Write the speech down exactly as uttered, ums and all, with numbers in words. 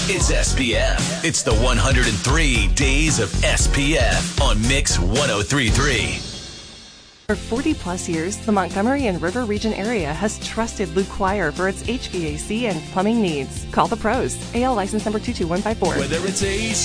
It's S P F. It's the one hundred three Days of S P F on Mix one oh three point three. For forty plus years, the Montgomery and River Region area has trusted Luke Choir for its H V A C and plumbing needs. Call the pros. A L license number two two one five four. Whether it's A C